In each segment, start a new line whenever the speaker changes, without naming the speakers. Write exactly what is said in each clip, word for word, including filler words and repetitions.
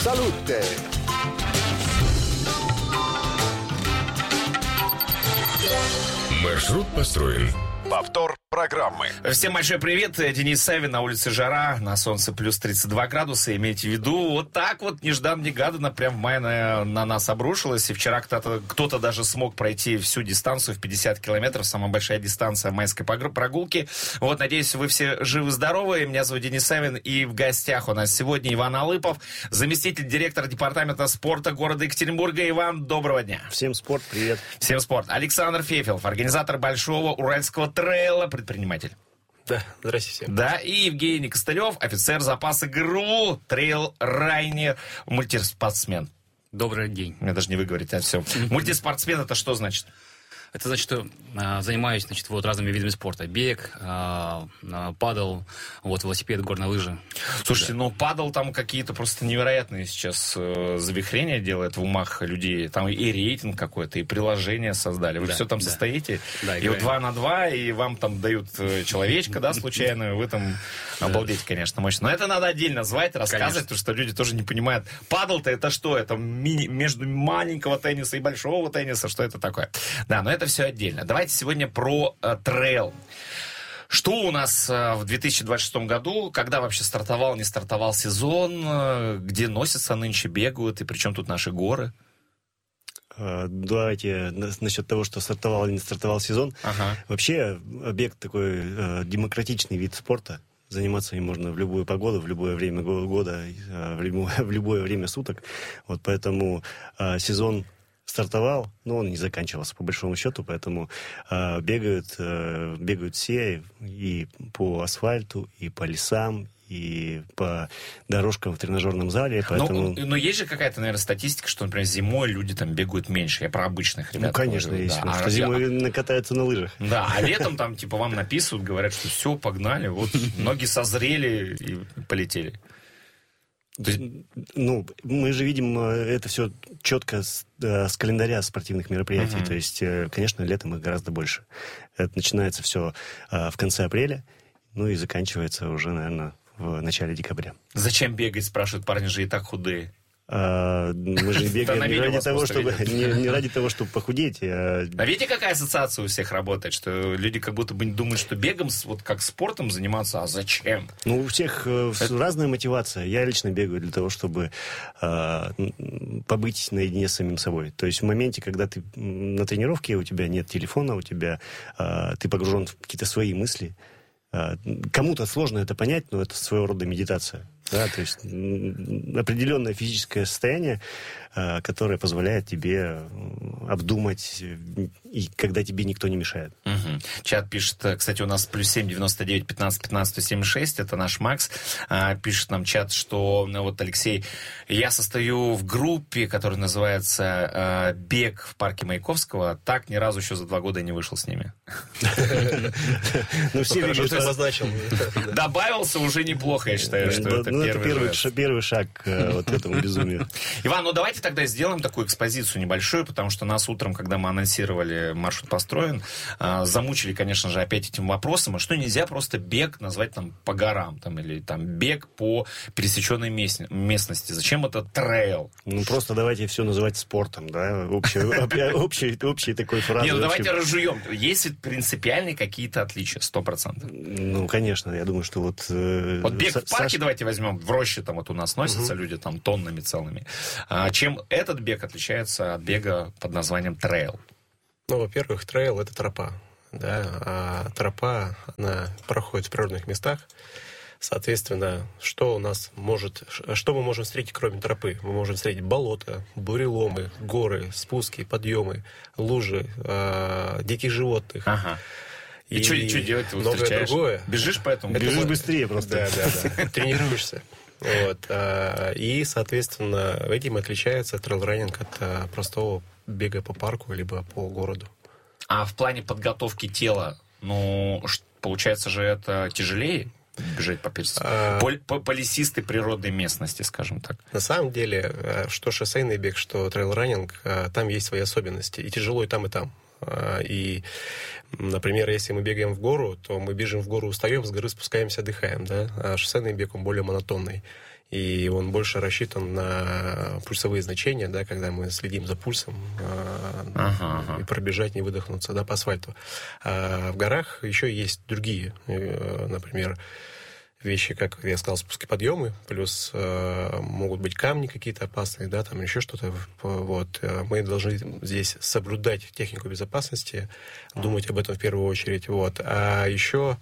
Salute!
Маршрут построен.
Повтор программы.
Всем большой привет. Денис Савин, на улице жара, на солнце плюс тридцать два градуса. Имейте в виду, вот так вот нежданно-негаданно прям в мае на, на нас обрушилось. И вчера кто-то, кто-то даже смог пройти всю дистанцию в пятьдесят километров. Самая большая дистанция майской прогулки. Вот, надеюсь, вы все живы-здоровы. Меня зовут Денис Савин. И в гостях у нас сегодня Иван Алыпов, заместитель директора департамента спорта города Екатеринбурга. Иван, доброго дня.
Всем спорт, привет.
Всем спорт. Александр Фефелов, организатор Большого Уральского трейла, предприниматель.
Да, здрасте всем.
Да, и Евгений Костылев, офицер запаса ГРУ, трейл-райнер, мультиспортсмен.
Добрый день.
Мне даже не выговорить, а все. Мультиспортсмен — это что значит?
Это значит, что э, занимаюсь, значит, вот разными видами спорта. Бег, э, э, падал, вот, велосипед, горные лыжи.
Слушайте,
да.
ну падал там какие-то просто невероятные сейчас э, завихрения делает в умах людей. Там и рейтинг какой-то, и приложение создали. Вы
да,
все там
да.
состоите?
Да,
и вот два на два, и вам там дают э, человечка, да, случайно. Вы там обалдеть, конечно, мощно. Но это надо отдельно звать, рассказывать, конечно. Потому что люди тоже не понимают. Падал-то это что? Это мини- между маленького тенниса и большого тенниса? Что это такое? Да, но это все отдельно. Давайте сегодня про э, трейл. Что у нас э, в две тысячи двадцать шестом году, когда вообще стартовал, не стартовал сезон, э, где носятся нынче, бегают, и причем тут наши горы?
Давайте насчет того, что стартовал или не стартовал сезон.
Ага.
Вообще, бег такой э, демократичный вид спорта. Заниматься им можно в любую погоду, в любое время года, в любое, в любое время суток. Вот поэтому э, сезон стартовал, но он не заканчивался, по большому счету, поэтому э, бегают, э, бегают все и по асфальту, и по лесам, и по дорожкам в тренажерном зале. Поэтому...
Но, но есть же какая-то, наверное, статистика, что, например, зимой люди там бегают меньше. Я про обычных ребят.
Ну, конечно,
говорю,
есть.
Да.
Что
А,
зимой
а...
накатаются на лыжах.
Да, а летом там, типа, вам написывают, говорят, что все, погнали, вот ноги созрели и полетели.
То есть, ну, мы же видим это все четко с, с календаря спортивных мероприятий. Uh-huh. То есть, конечно, летом их гораздо больше. Это начинается все в конце апреля, ну и заканчивается уже, наверное, в начале декабря.
Зачем бегать, спрашивают парни, же и так худые.
А, мы же бегаем не ради того, чтобы не, не ради того, чтобы похудеть. А...
а видите, какая ассоциация у всех работает, что люди как будто бы думают, что бегом, вот как спортом заниматься, а зачем?
Ну, у всех Это... разная мотивация. Я лично бегаю для того, чтобы э, побыть наедине с самим собой. То есть в моменте, когда ты на тренировке, у тебя нет телефона, у тебя э, ты погружен в какие-то свои мысли. Э, кому-то сложно это понять, но это своего рода медитация. Да, то есть определенное физическое состояние, э, которое позволяет тебе обдумать, и когда тебе никто не мешает.
Угу. Чат пишет, кстати, у нас плюс семь девяносто девять пятнадцать пятнадцать сто семьдесят шесть, это наш Макс, а, пишет нам чат, что, ну, вот, Алексей, я состою в группе, которая называется а, «Бег в парке Маяковского», так ни разу еще за два года не вышел с ними.
Ну, все
обозначил.
Добавился уже неплохо, я считаю, что это
Ну, это первый,
жест.
первый шаг к вот этому безумию.
Иван, ну давайте тогда сделаем такую экспозицию небольшую, потому что нас утром, когда мы анонсировали «Маршрут построен», замучили, конечно же, опять этим вопросом, а что нельзя просто бег назвать там по горам, там, или там бег по пересеченной местности. Зачем это трейл?
Ну, просто давайте все называть спортом, да, общий, общий, общий такой фразой.
Не, ну давайте разжуем. Есть ведь принципиальные какие-то отличия, сто процентов?
Ну, конечно, я думаю, что вот...
Вот бег в парке давайте возьмем. В роще там вот у нас носятся
угу.
люди там тоннами целыми. А чем этот бег отличается от бега под названием трейл?
Ну, во-первых, трейл — это тропа. Да? А тропа, она проходит в природных местах. Соответственно, что у нас может... Что мы можем встретить, кроме тропы? Мы можем встретить болота, буреломы, горы, спуски, подъемы, лужи, э, диких животных.
Ага. И, и что делать? Ты
многое другое.
Бежишь по этому?
Бежишь вот... быстрее просто.
Да, да, да. Тренируешься. Вот. И, соответственно, этим отличается трейл-раннинг от простого бега по парку либо по городу.
А в плане подготовки тела, ну, получается же это тяжелее? Бежать по, перс... а... по, по, по лесистой природной местности, скажем так.
На самом деле, что шоссейный бег, что трейл-раннинг, там есть свои особенности. И тяжело и там, и там. И, например, если мы бегаем в гору, то мы бежим в гору, устаем, с горы спускаемся, отдыхаем, да? А шоссейный бег, он более монотонный. и он больше рассчитан на пульсовые значения, да, когда мы следим за пульсом э,
ага, ага.
и пробежать, не выдохнуться, да, по асфальту. А в горах еще есть другие, э, например, вещи, как я сказал, спуски-подъемы, плюс э, могут быть камни какие-то опасные, да, там еще что-то. Вот. Мы должны здесь соблюдать технику безопасности, думать об этом в первую очередь. Вот. А еще,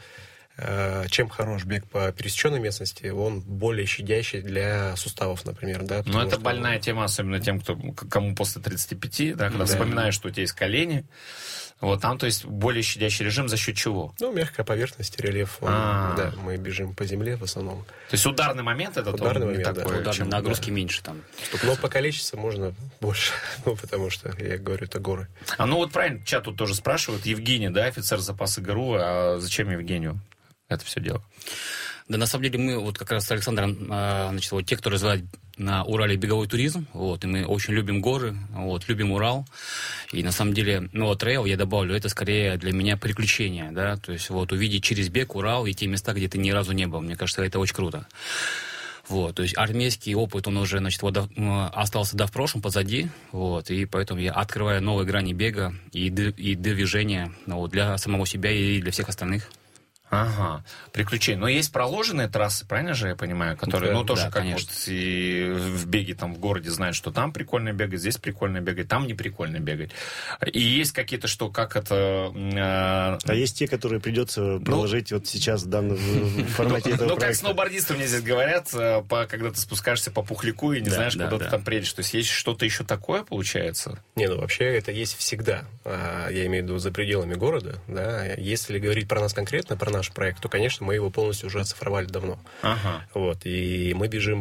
э, чем хорош бег по пересеченной местности, он более щадящий для суставов, например. Да,
ну, это
что...
больная тема, особенно тем, кто, кому после тридцати пяти, да, когда да. вспоминаешь, что у тебя есть колени. Вот там, то есть, более щадящий режим за счет чего?
Ну, мягкая поверхность, рельеф. Он, да, мы бежим по земле в основном.
То есть ударный момент это
ударный момент,
не такой,
да.
чем
нагрузки
да.
меньше там.
Но покалечиться можно больше, ну, потому что, я говорю, это горы.
А ну вот правильно, чат тут тоже спрашивают. Евгений, да, офицер запаса ГРУ, а зачем Евгению это все дело?
Да, на самом деле, мы вот как раз с Александром, значит, вот те, кто развивает на Урале беговой туризм, вот, и мы очень любим горы, вот, любим Урал, и на самом деле, ну, вот, трейл, я добавлю, это скорее для меня приключение, да, то есть, вот, увидеть через бег Урал и те места, где ты ни разу не был, мне кажется, это очень круто. Вот, то есть армейский опыт, он уже, значит, вот, остался, да, в прошлом, позади, вот, и поэтому я открываю новые грани бега и, и движения, ну, вот, для самого себя и для всех остальных.
Ага, приключения. Но есть проложенные трассы, правильно же я понимаю, которые, да, ну, тоже
да,
как
конечно.
вот и в беге там в городе знают, что там прикольно бегать, здесь прикольно бегать, там не прикольно бегать. И есть какие-то, что как это... Э...
А есть те, которые придется проложить ну, вот сейчас в данном формате этого
Ну,
проекта.
как сноубордисты мне здесь говорят, когда ты спускаешься по Пухляку и не знаешь, куда ты там приедешь. То есть есть что-то еще такое, получается?
Не, ну, вообще это есть всегда. Я имею в виду за пределами города, да. Если говорить про нас конкретно, про наш проект, то, конечно, мы его полностью уже оцифровали давно.
Ага.
Вот, и мы бежим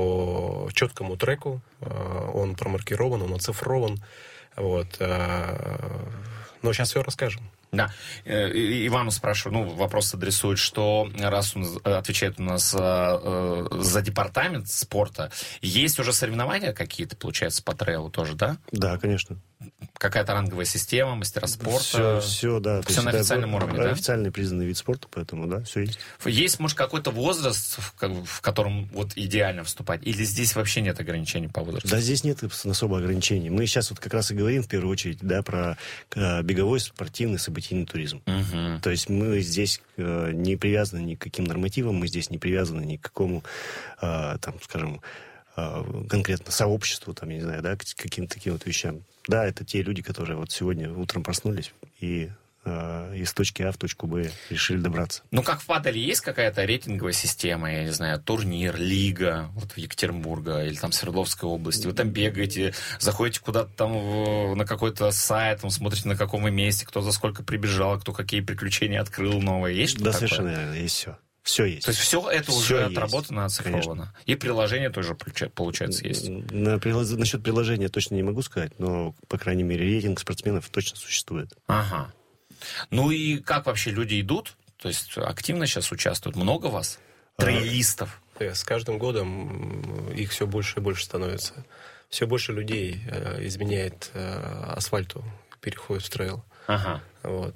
по четкому треку, он промаркирован, он оцифрован, вот, но сейчас все расскажем.
Да. Ивану спрашиваю, ну, вопрос адресует, что раз он отвечает у нас за, за департамент спорта, есть уже соревнования какие-то, получается, по трейлу тоже, да?
Да, конечно.
Какая-то ранговая система, мастера спорта?
Все, все, да.
Все на официальном уровне, да?
Официальный признанный вид спорта, поэтому, да, все есть.
Есть, может, какой-то возраст, в котором вот идеально вступать? Или здесь вообще нет ограничений по возрасту?
Да, здесь нет особо ограничений. Мы сейчас вот как раз и говорим, в первую очередь, да, про беговой, спортивный, событийный туризм.
Угу.
То есть мы здесь не привязаны ни к каким нормативам, мы здесь не привязаны ни к какому, там, скажем, конкретно сообществу, там, я не знаю, да, к каким-то таким вот вещам. Да, это те люди, которые вот сегодня утром проснулись и э, из точки А в точку Б решили добраться.
Ну, как в паделе есть какая-то рейтинговая система, я не знаю, турнир, лига, вот в Екатеринбурга или там Свердловской области. Вы там бегаете, заходите куда-то там в, на какой-то сайт, там, смотрите, на каком вы месте, кто за сколько прибежал, кто какие приключения открыл новые. Есть что-то
да,
такое?
совершенно верно, есть все. Все есть.
То есть все это
все
уже
есть.
отработано, оцифровано. Конечно. И приложение тоже, получается, есть.
На, насчет приложения точно не могу сказать, но, по крайней мере, рейтинг спортсменов точно существует.
Ага. Ну и как вообще люди идут? То есть активно сейчас участвуют? Много вас? Трейлистов?
А, с каждым годом их все больше и больше становится. Все больше людей э, изменяет э, асфальту, переходит в трейл.
Ага.
Вот.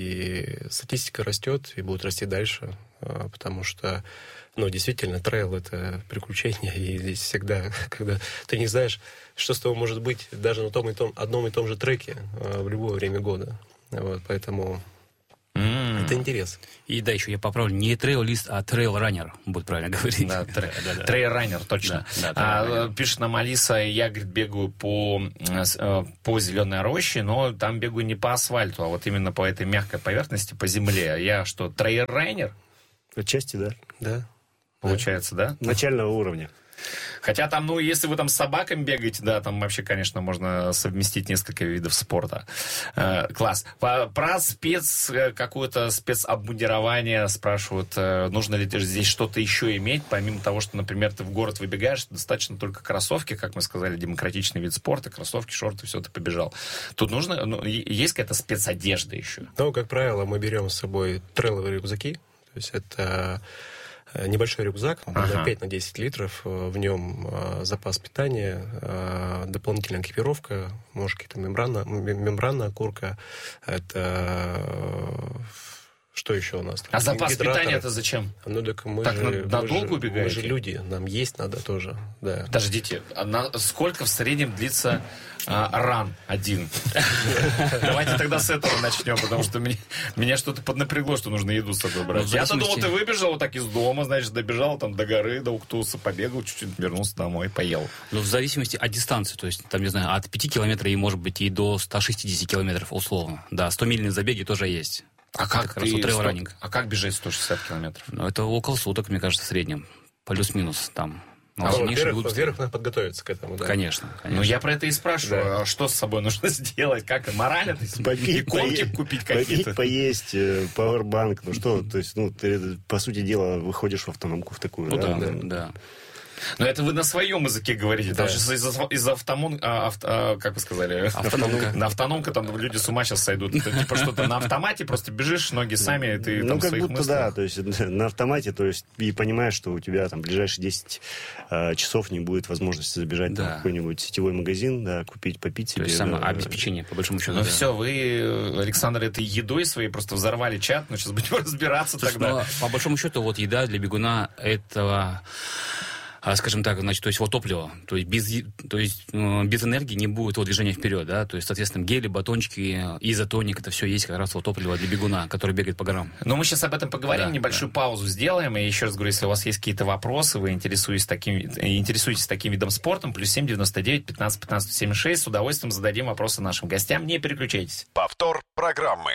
И статистика растет и будет расти дальше, потому что, ну, действительно, трейл — это приключение, и здесь всегда, когда ты не знаешь, что с тобой может быть даже на том и том, одном и том же треке в любое время года. Вот, поэтому mm. это интерес.
И да, еще я поправлю, не трейл-лист, а трейл-раннер, будет правильно говорить.
Да, трейл-раннер, точно.
Да, да,
а, пишет нам Алиса, я, говорит, бегаю по, по зеленой роще, но там бегаю не по асфальту, а вот именно по этой мягкой поверхности, по земле. Я что, трейл-раннер?
Отчасти, да.
Да.
Получается, да?
Начального уровня.
Хотя там, ну, если вы там с собаками бегаете, да, там вообще, конечно, можно совместить несколько видов спорта. Э, класс. По, про спец, какое-то спецобмундирование спрашивают, э, нужно ли здесь что-то еще иметь, помимо того, что, например, ты в город выбегаешь, достаточно только кроссовки, как мы сказали, демократичный вид спорта, кроссовки, шорты, все, ты побежал. Тут нужно, ну, есть какая-то спецодежда еще?
Ну, как правило, мы берем с собой трейловые рюкзаки, то есть это... Небольшой рюкзак, ага. на пять на десять литров, в нем запас питания, дополнительная экипировка, может, какая-то мембрана, мембранная куртка, это Что еще у нас?
А запас
Гидраторы.
питания это зачем?
Ну, так мы
Так
же,
на-
мы
надолго
же-
убегаете?
Мы же люди, нам есть надо тоже, да.
Подождите, а на- сколько в среднем длится а, ран один? Давайте тогда с этого начнем, потому что мне- меня что-то поднапрягло, что нужно еду с собой брать.
Ну, в
Я-то думал,
зависимости-
ты выбежал вот так из дома, значит, добежал там до горы, до Уктуса, побегал, чуть-чуть вернулся домой, поел.
Ну, в зависимости от дистанции, то есть, там, не знаю, от пяти километров и, может быть, и до ста шестидесяти километров, условно. Да, сто-мильные забеги тоже есть.
А
Это
как,
как раз вот
ты,
трейл-раннинг.
а как бежать сто шестьдесят километров?
Ну, это около суток, мне кажется, в среднем. Плюс-минус там. Ну,
Ну,
сильнейшие
во-первых,
будут быстрее.
во-первых, надо подготовиться к этому, да.
Конечно, конечно.
Ну, я про это и спрашиваю.
Да.
А что с собой нужно сделать? Как морально?
Попить,
Иконки
пое-
купить
попить,
какие-то?
поесть, э, пауэрбанк, ну что, то есть, ну, ты, по сути дела, выходишь в автономку в такую,
Ну
да?
да, да, да.
Но это вы на своем языке говорите. Там
Да.
же из, из автомон... а, авто- а, как вы сказали?
Автономка.
На автономка там люди с ума сейчас сойдут. Это типа что-то на автомате, просто бежишь, ноги сами, и ты
Ну,
там в
как
своих
будто, да,
мыслях.
то есть на автомате, то есть и понимаешь, что у тебя там ближайшие десять э, часов не будет возможности забежать там,
Да.
в какой-нибудь сетевой магазин, да, купить, попить
То
себе.
есть
да.
самообеспечение, по большому счету.
Ну
да.
все, вы, Александр, этой едой своей просто взорвали чат, но сейчас будем разбираться
Слушай,
тогда.
ну, по большому счету, вот еда для бегуна этого, а, скажем так, значит, то есть вот топливо, то есть без, е- то есть э, без энергии не будет вот движения вперед, да, то есть, соответственно, гели, батончики, изотоник, это все есть как раз вот топливо для бегуна, который бегает по горам.
Но мы сейчас об этом поговорим,
Да,
небольшую паузу сделаем. И еще раз говорю, если у вас есть какие-то вопросы, вы интересуетесь таким, интересуетесь таким видом спорта, плюс семь девяносто девять пятнадцать пятнадцать семьдесят шесть, с удовольствием зададим вопросы нашим гостям. Не переключайтесь.
Повтор программы.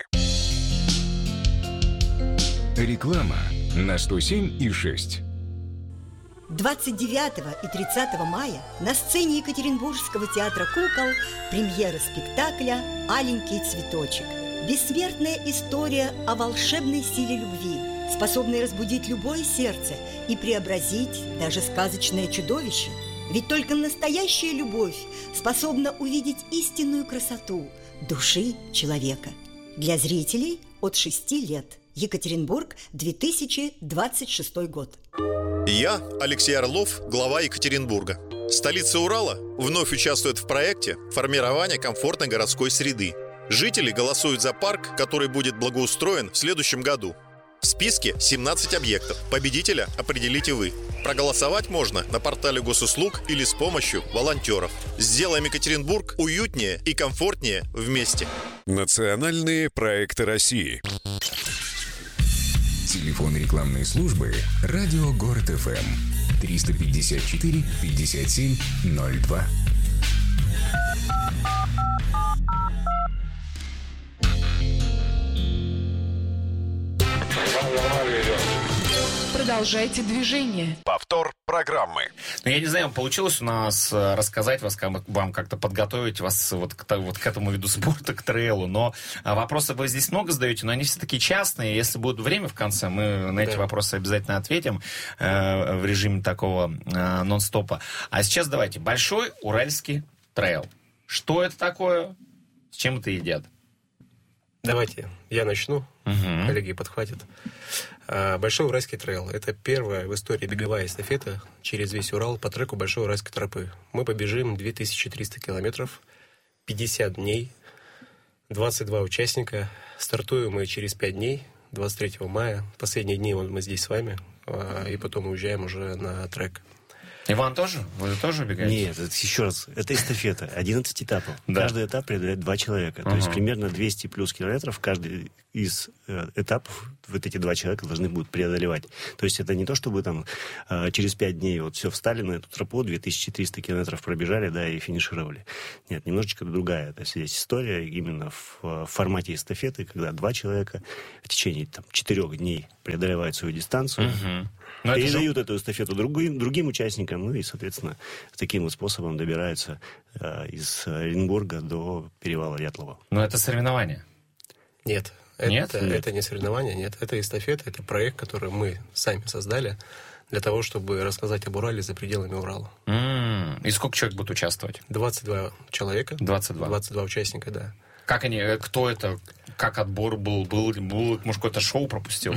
Реклама на сто семь и шесть.
двадцать девятого и тридцатого мая на сцене Екатеринбургского театра кукол премьера спектакля «Аленький цветочек». Бессмертная история о волшебной силе любви, способной разбудить любое сердце и преобразить даже сказочное чудовище. Ведь только настоящая любовь способна увидеть истинную красоту души человека. Для зрителей от шести лет. Екатеринбург, две тысячи двадцать шестой год.
Я, Алексей Орлов, глава Екатеринбурга. Столица Урала вновь участвует в проекте формирования комфортной городской среды. Жители голосуют за парк, который будет благоустроен в следующем году. В списке семнадцать объектов. Победителя определите вы. Проголосовать можно на портале госуслуг или с помощью волонтеров. Сделаем Екатеринбург уютнее и комфортнее вместе.
Национальные проекты России.
Телефон рекламной службы «Радио Город ФМ» триста пятьдесят четыре пятьдесят семь ноль два.
Продолжайте движение.
Повтор программы.
Ну, я не знаю, получилось у нас э, рассказать вас, как- вам как-то подготовить вас вот к, та- вот к этому виду спорта, к трейлу, но а, вопросы вы здесь много задаете, но они все такие частные. Если будет время в конце, мы на эти
Да.
вопросы обязательно ответим э, в режиме такого э, нон-стопа. А сейчас давайте. Большой Уральский трейл. Что это такое? С чем это едят?
Давайте, я начну,
Мгм.
коллеги подхватят. А, Большой Уральский трейл – это первая в истории беговая эстафета через весь Урал по треку Большой Уральской тропы. Мы побежим две тысячи триста километров, пятьдесят дней, двадцать два участника. Стартуем мы через пять дней, двадцать третьего мая. Последние дни вот мы здесь с вами, а, и потом уезжаем уже на трек.
Иван тоже? Вы тоже убегаете?
Нет, это, еще раз, это эстафета, одиннадцать этапов.
Да.
Каждый этап преодолевает два человека. То есть
Ага.
примерно двести плюс километров каждый из э, этапов вот эти два человека должны будут преодолевать. То есть это не то, чтобы там э, через пять дней вот все встали на эту тропу, две тысячи триста километров пробежали, да, и финишировали. Нет, немножечко другая. То есть здесь история именно в, в формате эстафеты, когда два человека в течение там, четырех дней преодолевают свою дистанцию,
Мгм. Но это же-
передают эту эстафету другим, другим участникам, ну и, соответственно, таким вот способом добираются э, из Оренбурга до перевала Дятлова.
но это соревнование.
Нет,
Нет?
это,
Нет.
это не соревнование, нет. Это эстафета, это проект, который мы сами создали для того, чтобы рассказать об Урале за пределами Урала.
М, И сколько человек будет участвовать?
двадцать два человека.
двадцать два.
двадцать два участника, да.
Как они, э, кто это, как отбор был, был, был может, какое-то шоу пропустил?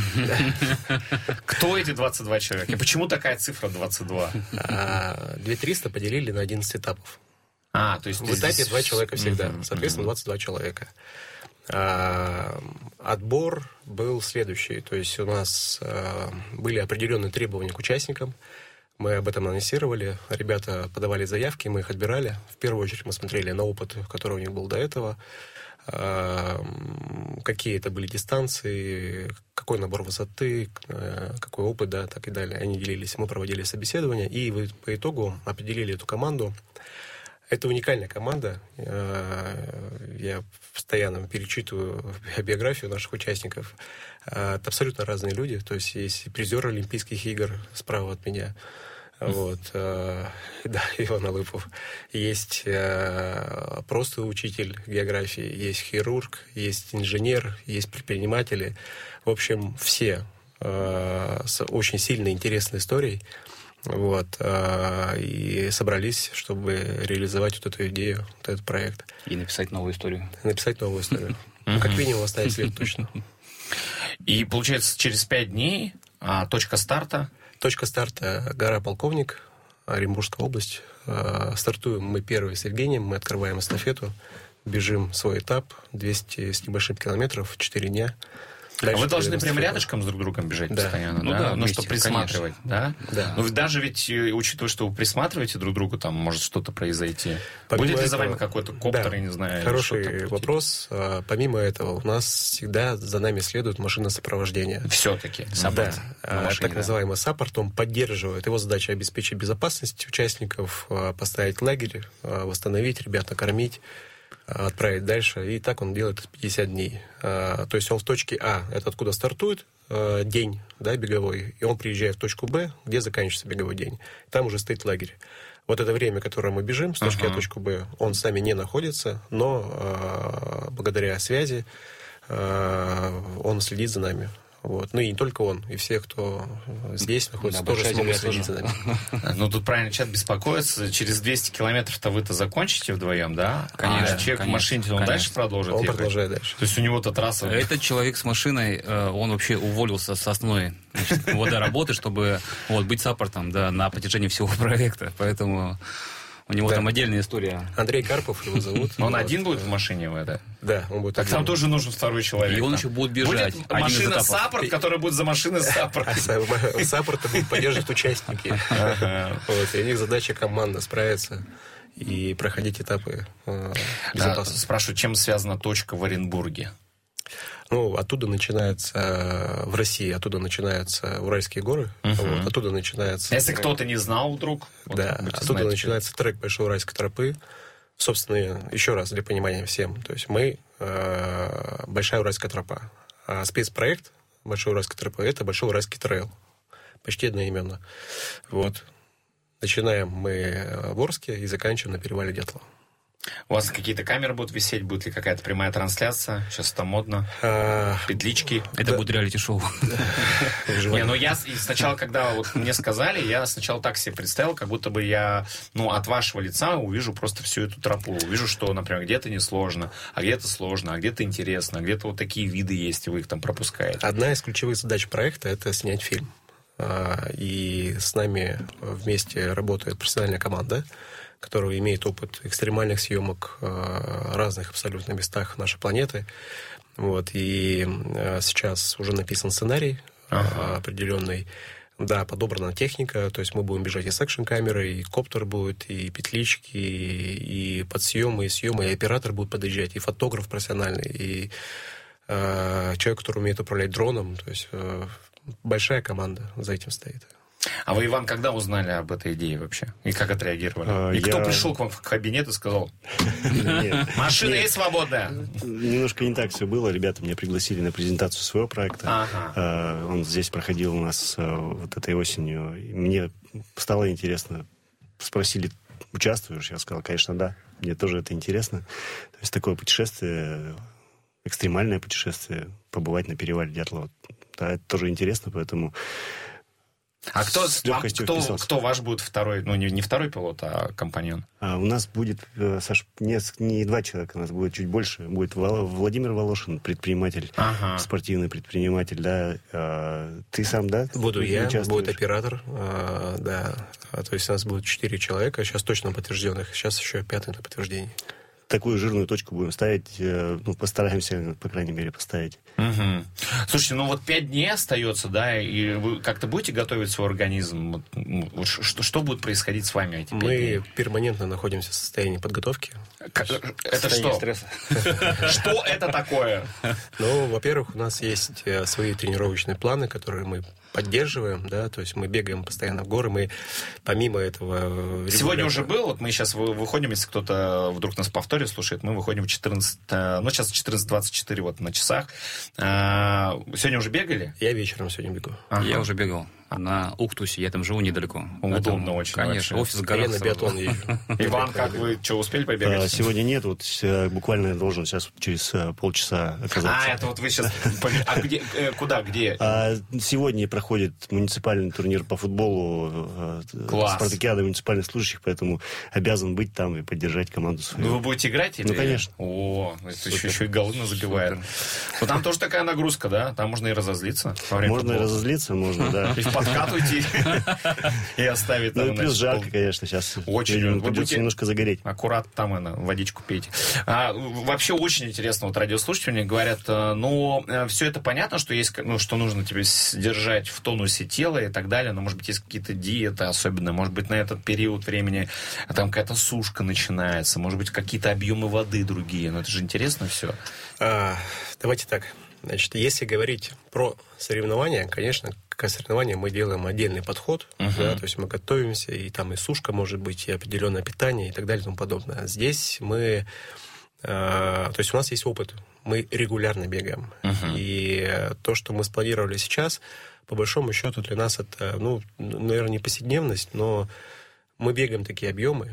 Кто эти двадцать два человека? И почему такая цифра двадцать два?
А две тысячи триста поделили на одиннадцать этапов.
А, то есть
В этапе
здесь-
два человека всегда.
Мгм,
Соответственно,
мгм.
двадцать два человека. А, отбор был следующий. То есть у нас а, были определенные требования к участникам. Мы об этом анонсировали. Ребята подавали заявки, мы их отбирали. В первую очередь мы смотрели на опыт, который у них был до этого. А, какие это были дистанции, какой набор высоты, какой опыт, да, так и далее. Они делились, мы проводили собеседование, и по итогу определили эту команду. Это уникальная команда. Я постоянно перечитываю биографию наших участников. Это абсолютно разные люди. То есть есть призер Олимпийских игр справа от меня. Вот. Да, Иван Алыпов. Есть просто учитель географии, есть хирург, есть инженер, есть предприниматели. В общем, все с очень сильной, интересной историей. Вот, и собрались, чтобы реализовать вот эту идею, вот этот проект.
И написать новую историю.
Написать новую историю. Как минимум оставить след точно.
И, получается, через пять дней а, точка старта?
Точка старта — гора Полковник, Оренбургская область. Стартуем мы первые с Евгением, мы открываем эстафету, бежим свой этап, двести с небольшим километров, четыре дня.
Дальше а вы должны прям рядышком с друг другом бежать, да, постоянно,
ну,
да?
да,
Ну,
вместе,
чтобы присматривать, да?
Да.
Ну, даже ведь, учитывая, что вы присматриваете друг к другу, там может что-то произойти.
Помимо
Будет ли за
этого,
вами какой-то коптер,
да,
я не знаю?
хороший вопрос. А, помимо этого, у нас всегда за нами следует машина сопровождения.
Все-таки.
Да, а, так называемый саппорт, он поддерживает. Его задача — обеспечить безопасность участников, поставить лагерь, восстановить ребят, накормить, отправить дальше. И так он делает пятьдесят дней. То есть он в точке А, это откуда стартует день, да, беговой, и он приезжает в точку Б, где заканчивается беговой день. Там уже стоит лагерь. Вот это время, которое мы бежим с точки uh-huh. А в точку Б, он с нами не находится, но благодаря связи он следит за нами. Вот. Ну и не только он, и все, кто здесь находится, да, тоже смогут следить за нами.
Ну, тут правильно чат беспокоится. Через двести километров-то вы-то закончите вдвоем, да?
Конечно.
А человек
конечно,
в машине, он
конечно.
дальше продолжит
Он
ехать?
продолжает дальше.
То есть у него-то трасса...
Этот человек с машиной, он вообще уволился с основной работы, чтобы вот, быть саппортом, да, на протяжении всего проекта. Поэтому... У него да. там отдельная история.
Андрей Карпов его зовут.
Он
вот.
один будет в машине в это?
Да, он будет
так
один.
там тоже нужен второй человек.
И он
там.
еще будет бежать.
Будет машина саппорт, которая будет за машиной саппорт.
Саппорта будут поддерживать участники. И у них задача команда справиться и проходить этапы безопасности.
Спрашиваю, чем связана точка в Оренбурге?
Ну, оттуда начинается, в России, оттуда начинаются Уральские горы, uh-huh. вот, оттуда начинается...
Если кто-то не знал вдруг...
Да, вот, оттуда знаете, начинается трек Большой Уральской тропы. Собственно, еще раз для понимания всем, то есть мы э, Большая Уральская тропа, а спецпроект Большой Уральской тропы — это Большой Уральский трейл. Почти одноименно. Вот. Начинаем мы в Орске и заканчиваем на перевале Дятлова.
У вас какие-то камеры будут висеть? Будет ли какая-то прямая трансляция? Сейчас это модно.
А,
Петлички.
Это
да.
будет реалити-шоу.
Не, ну я сначала, когда вот мне сказали, я сначала так себе представил, как будто бы я, ну, от вашего лица увижу просто всю эту тропу. Увижу, что, например, где-то несложно, а где-то сложно, а где-то интересно, а где-то вот такие виды есть, и вы их там пропускаете.
Одна из ключевых задач проекта — это снять фильм. И с нами вместе работает профессиональная команда, которая имеет опыт экстремальных съемок в разных абсолютно местах нашей планеты. Вот. И сейчас уже написан сценарий ага. определенный. Да, подобрана техника, то есть мы будем бежать и с экшн-камерой, и коптер будет, и петлички, и подсъемы, и съемы, и оператор будет подъезжать, и фотограф профессиональный, и э, человек, который умеет управлять дроном. То есть э, большая команда за этим стоит.
А вы, Иван, когда узнали об этой идее вообще? И как отреагировали?
А,
и
я...
кто пришел к вам в кабинет и сказал, машина есть свободная?
Немножко не так все было. Ребята меня пригласили на презентацию своего проекта. Он здесь проходил у нас вот этой осенью. Мне стало интересно. Спросили, участвуешь? Я сказал, конечно, да. Мне тоже это интересно. То есть такое путешествие, экстремальное путешествие, побывать на перевале Дятлова. Да, это тоже интересно, поэтому...
А кто, а кто, кто ваш будет второй, ну не, не второй пилот, а компаньон?
А у нас будет, Саш, не, не два человека, у нас будет чуть больше. Будет Владимир Волошин, предприниматель, ага. спортивный предприниматель, да. А, ты сам, да?
Буду я, будет оператор, а, да. А, то есть у нас будет четыре человека, сейчас точно подтвержденных, сейчас еще пятый на подтверждении.
такую жирную точку будем ставить, ну, постараемся, по крайней мере, поставить.
Угу. Слушайте, ну вот пять дней остается, да, и вы как-то будете готовить свой организм? Вот, что, что будет происходить с вами эти пять
Мы
дней?
перманентно находимся в состоянии подготовки.
Как, это что?
Стресса.
Что это такое?
Ну, во-первых, у нас есть свои тренировочные планы, которые мы поддерживаем, да, то есть мы бегаем постоянно в горы, мы помимо этого...
Сегодня уже был, вот мы сейчас выходим, если кто-то вдруг нас в повторе слушает, мы выходим в четырнадцать, ну сейчас четырнадцать двадцать четыре вот на часах. Сегодня уже бегали?
Я вечером сегодня бегу.
Ага. Я уже бегал на Уктусе, я там живу недалеко.
Удобно
Поэтому,
очень.
Конечно,
вообще.
офис в горах.
Я на биатлон езжу.
Иван, как вы, что, успели побегать?
А, сегодня нет, вот э, буквально я должен сейчас вот через э, полчаса оказаться.
А, это вот вы сейчас... А где, э, куда, где?
А, сегодня проходит муниципальный турнир по футболу, э,
Класс.
спартакиада муниципальных служащих, поэтому обязан быть там и поддержать команду свою.
Ну, вы будете играть? Или...
Ну, конечно.
О, это еще, еще и голы забивает. Ну, там тоже такая нагрузка, да? Там можно и разозлиться. во время
Можно и
футбола.
разозлиться, можно, да.
И в подкат уйти. И оставить там.
Ну и плюс
значит,
жарко,
пол-
конечно, сейчас.
Очень.
Видимо,
Вы
придется
будете-
немножко загореть.
Аккуратно там и водичку пейте. А, вообще очень интересно, вот радиослушатели мне говорят, э, ну, все это понятно, что есть, ну, что нужно тебе держать в тонусе тела и так далее, но, может быть, есть какие-то диеты особенные, может быть, на этот период времени там какая-то сушка начинается, может быть, какие-то объемы воды другие, но это же интересно все.
А, давайте так. Значит, если говорить про соревнования, конечно, к соревнованиям мы делаем отдельный подход,
Uh-huh.
да, то есть мы готовимся, и там и сушка может быть, и определенное питание, и так далее, и тому подобное. Здесь мы... Э, то есть у нас есть опыт, мы регулярно бегаем.
Uh-huh.
И то, что мы спланировали сейчас, по большому счету для нас это, ну, наверное, не повседневность, но мы бегаем такие объемы,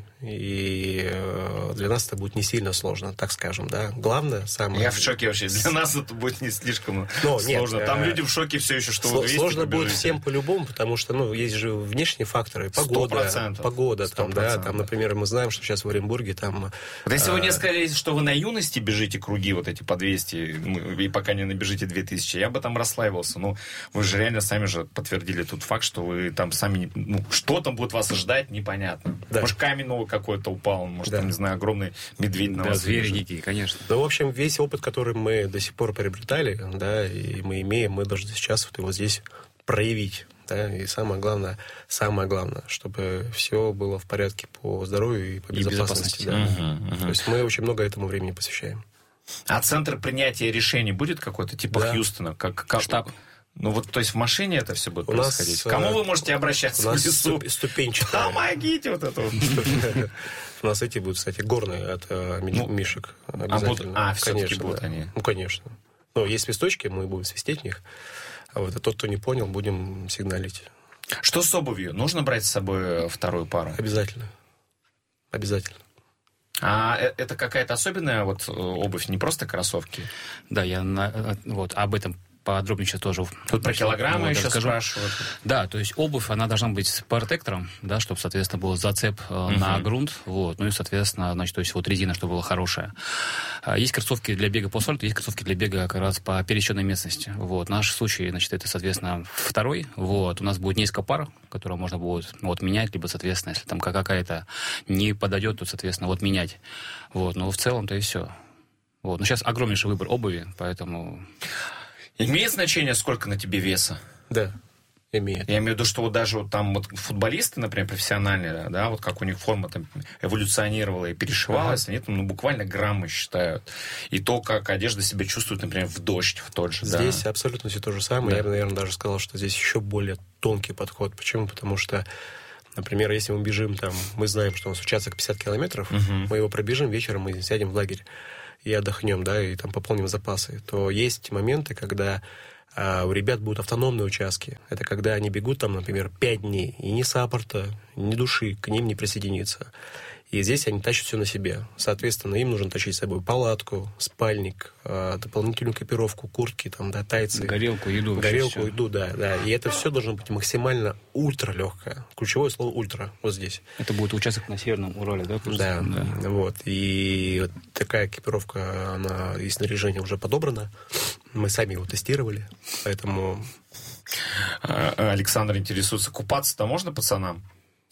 и для нас это будет не сильно сложно, так скажем, да. Главное, самое...
Я в шоке вообще. Для нас это будет не слишком
Но,
сложно.
нет,
Там
э,
люди в шоке все еще, что
Сло-
вы двести
Сложно будет
побежите.
всем по-любому, потому что, ну, есть же внешние факторы. Погода,
Сто процентов.
погода там,
Сто
да.
процентов.
Там, например, мы знаем, что сейчас в Оренбурге там...
Вот если вы
э,
мне сказали, что вы на юности бежите круги вот эти по двести, ну, и пока не набежите две тысячи, я бы там расслаивался. Ну, вы же реально сами же подтвердили тут факт, что вы там сами... не- Ну, что там будет вас ожидать, непонятно.
Да.
Может, камень новый какой-то упал, может,
Да.
там, не знаю, огромный медведь на
Да,
вас
звери
выбежит.
дикие, конечно.
Ну, в общем, весь опыт, который мы до сих пор приобретали, да, и мы имеем, мы должны сейчас вот его здесь проявить. Да, и самое главное, самое главное, чтобы все было в порядке по здоровью и по
И
безопасности.
безопасности.
Да.
Мгм, мгм.
То есть мы очень много этому времени посвящаем.
А центр принятия решений будет какой-то, типа
Да.
Хьюстона? Как, как...
Штаб.
Ну, вот, то есть в машине это все будет
У нас,
происходить?
э,
Кому вы можете обращаться
У
в
нас
лесу?
ступ- ступенчатая.
Помогите вот это вот.
У нас эти будут, кстати, горные от э, ми-
Ну,
мишек.
а будут-
Обязательно.
а, всё-таки
Конечно,
будут
да.
они.
Ну, конечно. Ну, есть свисточки, мы будем свистеть в них. А вот а тот, кто не понял, будем сигналить.
Что с обувью? Нужно брать с собой вторую пару?
Обязательно. Обязательно.
А э- это какая-то особенная вот э, обувь, не просто кроссовки?
Да, я на- э, вот об этом подробнее сейчас тоже...
Тут про килограммы
вот,
еще
расскажу.
спрашивают.
Да, то есть обувь, она должна быть с протектором, да, чтобы, соответственно, был зацеп э, на грунт, вот, ну и, соответственно, значит, то есть вот резина, чтобы была хорошая. А, Есть кроссовки для бега по асфальту, есть кроссовки для бега как раз по пересеченной местности, вот. Наш случай, значит, это, соответственно, второй, вот, у нас будет несколько пар, которые можно будет, вот, менять, либо, соответственно, если там какая-то не подойдет, то, соответственно, вот, менять, вот, но в целом-то и все. Вот, но сейчас огромнейший выбор обуви, поэтому...
Имеет значение, сколько на тебе веса?
Да, имеет.
Я имею в виду, что вот даже вот там вот футболисты, например, профессиональные, да, вот как у них форма там эволюционировала и перешивалась, они там, ну, буквально граммы считают. И то, как одежда себя чувствует, например, в дождь, в тот же, да.
Здесь абсолютно все то же самое.
Да.
Я бы, наверное, даже сказал, что здесь еще более тонкий подход. Почему? Потому что, например, если мы бежим там, мы знаем, что у нас участок пятьдесят километров,
Мгм.
мы его пробежим, вечером мы сядем в лагерь и отдохнем, да, и там пополним запасы, то есть моменты, когда а, у ребят будут автономные участки. Это когда они бегут там, например, пять дней, и ни саппорта, ни души к ним не присоединится. И здесь они тащат все на себе. Соответственно, им нужно тащить с собой палатку, спальник, а, дополнительную экипировку, куртки, там, да, тайцы.
Горелку, еду. вообще
Горелку,
всё.
еду, да, да. И это все должно быть максимально ультралегкое. Ключевое слово ультра вот здесь.
Это будет участок на Северном Урале, да? просто?
Да, вот. И вот такая экипировка, она и снаряжение уже подобрано. Мы сами его тестировали, поэтому...
А, Александр интересуется, купаться-то можно пацанам?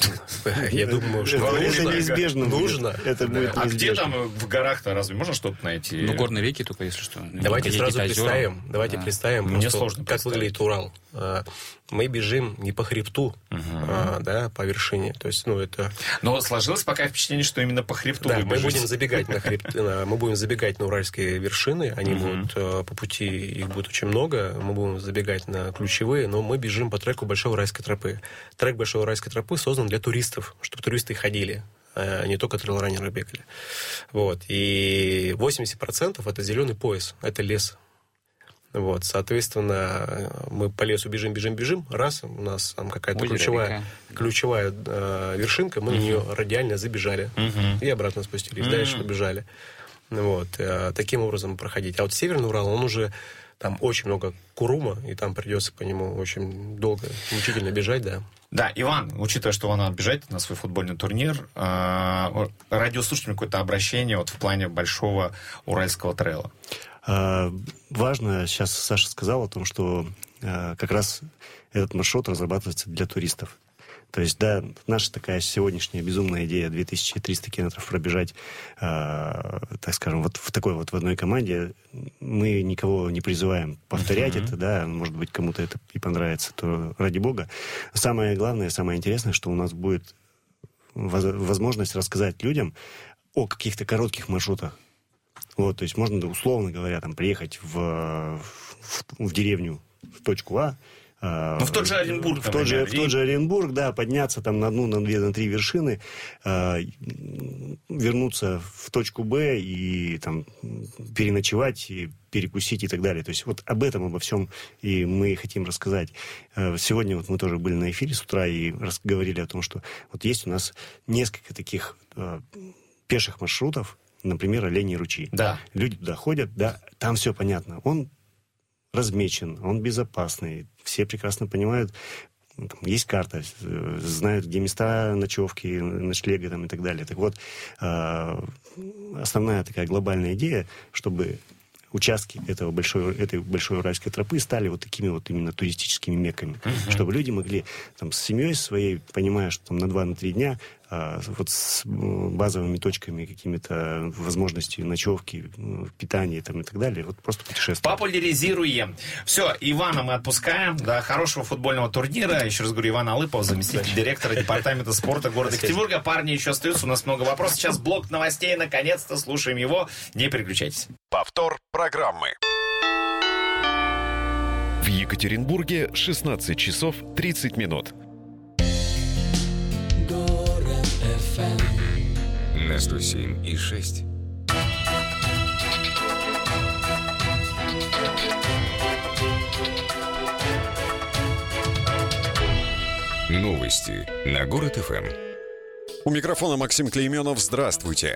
Я думаю, что
это неизбежно
нужно.
Это будет
А где
неизбежно.
там в горах-то разве можно что-то найти?
Ну, горные реки только, если что.
Давайте
Какие-то
сразу
озера.
представим, давайте
Да.
представим,
Мне
просто,
сложно
как
представить.
выглядит Урал. А, Мы бежим не по хребту, а, да, по вершине. То есть, ну, это...
Но сложилось пока впечатление, что именно по хребту
Да,
вы
мы
бежите.
будем забегать на хребт, на- мы будем забегать на уральские вершины, они будут э, по пути, их будет очень много, мы будем забегать на ключевые, но мы бежим по треку Большой Уральской тропы. Трек Большой Уральской тропы создан для туристов, чтобы туристы ходили, а не только трейлранеры бегали. Вот. И восемьдесят процентов это зеленый пояс, это лес. Вот, соответственно, мы по лесу бежим, бежим, бежим. Раз, у нас там какая-то
Озеро,
ключевая,
река.
ключевая э, вершинка, мы на нее радиально забежали. И обратно спустились, дальше побежали. Вот, э, таким образом проходить. А вот Северный Урал, он уже, там очень много курума, и там придется по нему очень долго, мучительно бежать, да.
Да, Иван, учитывая, что он бежать на свой футбольный турнир, э, радиослушателям какое-то обращение вот в плане большого уральского трейла.
А, важно, сейчас Саша сказал о том, что а, как раз этот маршрут разрабатывается для туристов. То есть, да, наша такая сегодняшняя безумная идея две тысячи триста километров пробежать, а, так скажем, вот в такой вот в одной команде, мы никого не призываем повторять uh-huh. это, да, может быть, кому-то это и понравится, то ради бога. Самое главное, самое интересное, что у нас будет возможность рассказать людям о каких-то коротких маршрутах. Вот, то есть можно, условно говоря, там, приехать в, в, в деревню, в точку А.
Ну, в тот же Оренбург,
в тот же, в тот же Оренбург, да, подняться там на одну, на две, на три вершины, э, вернуться в точку Б и там переночевать, и перекусить и так далее. То есть вот об этом, обо всем и мы хотим рассказать. Э, сегодня вот мы тоже были на эфире с утра и рас- говорили о том, что вот есть у нас несколько таких э, пеших маршрутов, например, Оленьи ручьи.
Да.
Люди туда ходят, да, там все понятно. Он размечен, он безопасный. Все прекрасно понимают, там есть карта, знают, где места ночевки, ночлега там, и так далее. Так вот, основная такая глобальная идея, чтобы участки этого большой, этой большой уральской тропы стали вот такими вот именно туристическими мекками. Uh-huh. Чтобы люди могли там, с семьей своей, понимая, что там на два-три дня, а, вот с базовыми точками, какими-то возможностью ночевки, питания там, и так далее, вот просто путешествовать.
Популяризируем. Все, Ивана мы отпускаем. Да, хорошего футбольного турнира. Еще раз говорю, Иван Алыпов, заместитель директора департамента спорта города Екатеринбурга. Парни еще остаются, у нас много вопросов. Сейчас блок новостей, наконец-то слушаем его. Не переключайтесь.
Повтор программы. В Екатеринбурге шестнадцать часов тридцать минут.
На сто семь и шесть. Новости на Город эф эм.
У микрофона Максим Клейменов. Здравствуйте.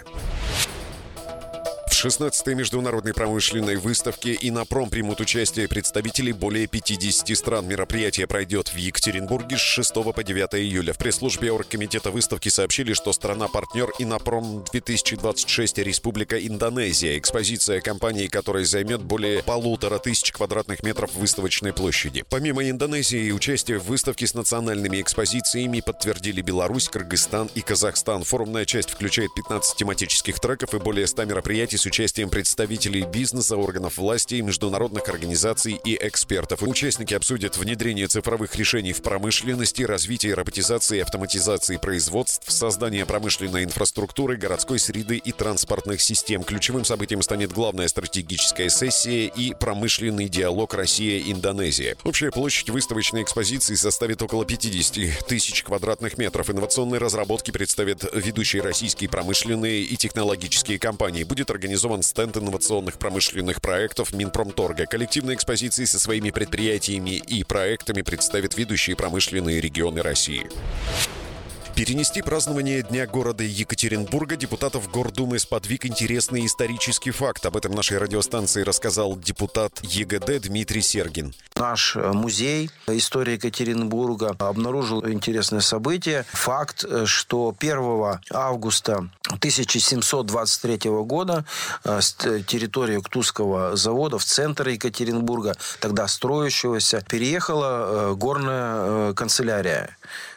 В шестнадцатой международной промышленной выставке «Иннопром» примут участие представители более пятидесяти стран. Мероприятие пройдет в Екатеринбурге с шестого по девятое июля. В пресс-службе оргкомитета выставки сообщили, что страна-партнер «Иннопром две тысячи двадцать шесть» — Республика Индонезия. Экспозиция компании, которая займет более полутора тысяч квадратных метров выставочной площади. Помимо Индонезии, участие в выставке с национальными экспозициями подтвердили Беларусь, Кыргызстан и Казахстан. Форумная часть включает пятнадцать тематических треков и более ста мероприятий с участием представителей бизнеса, органов власти, международных организаций и экспертов. Участники обсудят внедрение цифровых решений в промышленности, развитие роботизации и автоматизации производств, создание промышленной инфраструктуры, городской среды и транспортных систем. Ключевым событием станет главная стратегическая сессия и промышленный диалог Россия-Индонезия. Общая площадь выставочной экспозиции составит около пятидесяти тысяч квадратных метров. Инновационные разработки представят ведущие российские промышленные и технологические компании. Будет организован стенд инновационных промышленных проектов Минпромторга. Коллективные экспозиции со своими предприятиями и проектами представят ведущие промышленные регионы России. Перенести празднование Дня города Екатеринбурга депутатов Гордумы сподвиг интересный исторический факт. Об этом нашей радиостанции рассказал депутат ЕГД Дмитрий Сергин.
Наш музей истории Екатеринбурга обнаружил интересное событие. Факт, что первого августа тысяча семьсот двадцать третьего года с территории Уктусского завода в центр Екатеринбурга, тогда строящегося, переехала горная канцелярия.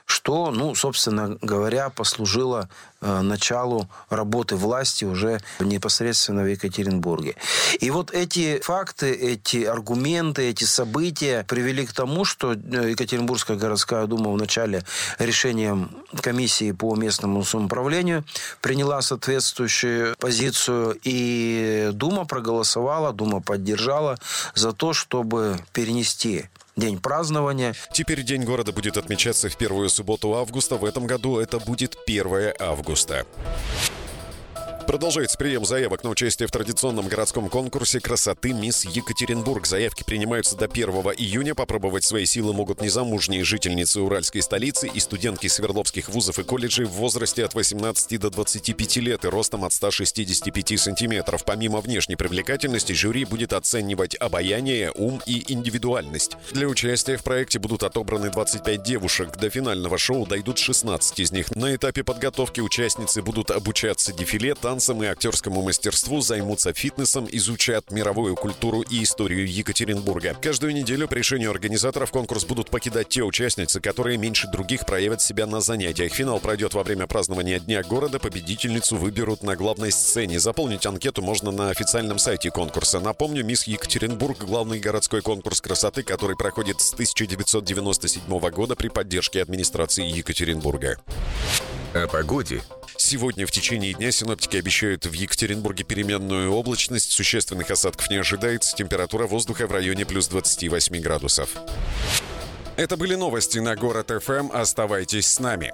что, ну, собственно говоря, послужило э, началу работы власти уже непосредственно в Екатеринбурге. И вот эти факты, эти аргументы, эти события привели к тому, что Екатеринбургская городская дума в начале решением комиссии по местному самоуправлению приняла соответствующую позицию, и дума проголосовала, дума поддержала за то, чтобы перенести день празднования.
Теперь День города будет отмечаться в первую субботу августа. В этом году это будет первое августа. Продолжается прием заявок на участие в традиционном городском конкурсе красоты «Мисс Екатеринбург». Заявки принимаются до первого июня. Попробовать свои силы могут незамужние жительницы Уральской столицы и студентки Свердловских вузов и колледжей в возрасте от восемнадцати до двадцати пяти лет и ростом от ста шестидесяти пяти сантиметров. Помимо внешней привлекательности, жюри будет оценивать обаяние, ум и индивидуальность. Для участия в проекте будут отобраны двадцать пять девушек. До финального шоу дойдут шестнадцать из них. На этапе подготовки участницы будут обучаться дефиле, танцам и актерскому мастерству, займутся фитнесом, изучат мировую культуру и историю Екатеринбурга. Каждую неделю по решению организаторов конкурс будут покидать те участницы, которые меньше других проявят себя на занятиях. Финал пройдет во время празднования Дня города. Победительницу выберут на главной сцене. Заполнить анкету можно на официальном сайте конкурса. Напомню, «Мисс Екатеринбург» — главный городской конкурс красоты, который проходит с тысяча девятьсот девяносто седьмого года при поддержке администрации Екатеринбурга.
О погоде.
Сегодня в течение дня синоптики обещают в Екатеринбурге переменную облачность. Существенных осадков не ожидается. Температура воздуха в районе плюс двадцати восьми градусов. Это были новости на Город эф эм. Оставайтесь с нами.